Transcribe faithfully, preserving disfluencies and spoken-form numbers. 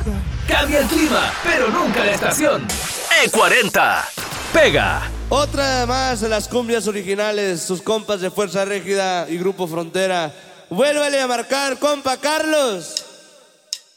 Cambia el clima, pero nunca la estación. E cuarenta. Pega. Otra más de las cumbias originales, sus compas de Fuerza Régida y Grupo Frontera. Vuélvale a marcar, compa Carlos.